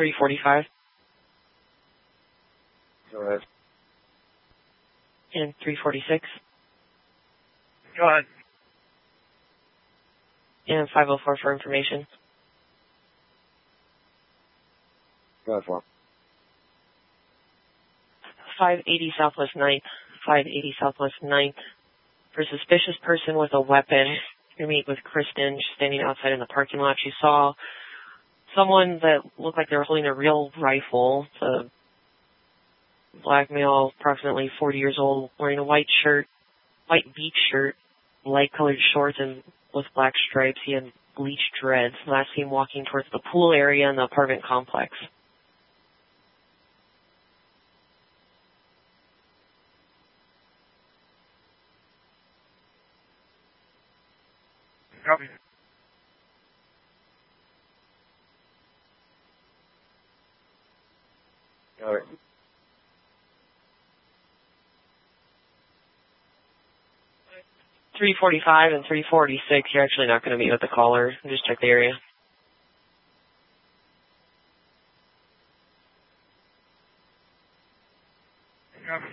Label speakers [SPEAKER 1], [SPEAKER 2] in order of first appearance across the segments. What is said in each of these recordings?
[SPEAKER 1] 345.
[SPEAKER 2] Go ahead.
[SPEAKER 1] And 346.
[SPEAKER 2] Go ahead.
[SPEAKER 1] And 504 for information.
[SPEAKER 2] Go ahead, for
[SPEAKER 1] 580 Southwest 9th. 580 Southwest 9th. For suspicious person with a weapon, you meet with Kristen. She's standing outside in the parking lot. She saw someone that looked like they were holding a real rifle. It's a black male, approximately 40 years old, wearing a white shirt, white beach shirt, light-colored shorts, and with black stripes. He had bleached dreads. Last seen walking towards the pool area in the apartment complex.
[SPEAKER 2] Copy. All right.
[SPEAKER 1] .345 and 346, you're actually not going to meet with the caller. Just check the area.
[SPEAKER 2] Copy.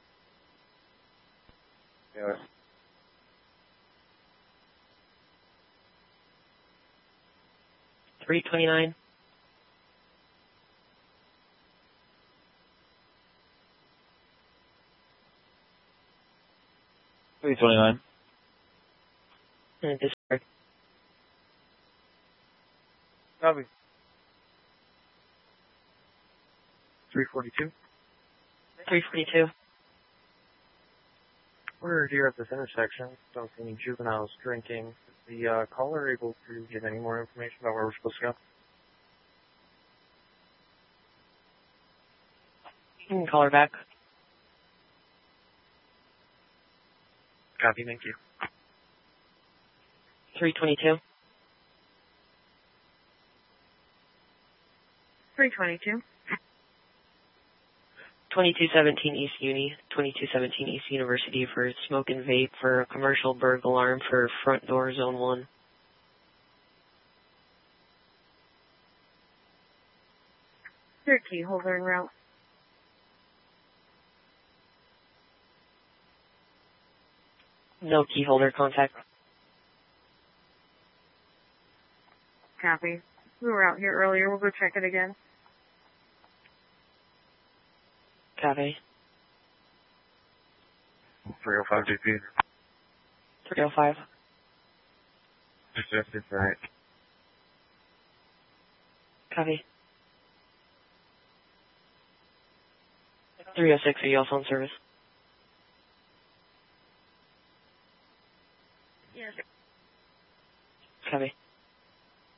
[SPEAKER 2] All right.
[SPEAKER 1] 329.
[SPEAKER 2] .329.
[SPEAKER 1] And disregard.
[SPEAKER 2] Copy. 342.
[SPEAKER 1] 342.
[SPEAKER 2] We're here at this intersection. Don't see any juveniles drinking. Is the caller able to give any more information about where we're supposed to go?
[SPEAKER 1] You can call her back.
[SPEAKER 2] Copy, thank you.
[SPEAKER 1] 322.
[SPEAKER 3] 322.
[SPEAKER 1] 2217 East Uni, 2217 East University for smoke and vape for a commercial burglar alarm for front door zone 1.
[SPEAKER 3] Third key holder en route.
[SPEAKER 1] No key holder contact.
[SPEAKER 3] Copy. We were out here earlier. We'll go check it again.
[SPEAKER 1] Copy.
[SPEAKER 2] 305 GP.
[SPEAKER 1] 305.
[SPEAKER 2] Just right.
[SPEAKER 1] Copy. 306, are you also on service?
[SPEAKER 3] Yes.
[SPEAKER 1] Copy.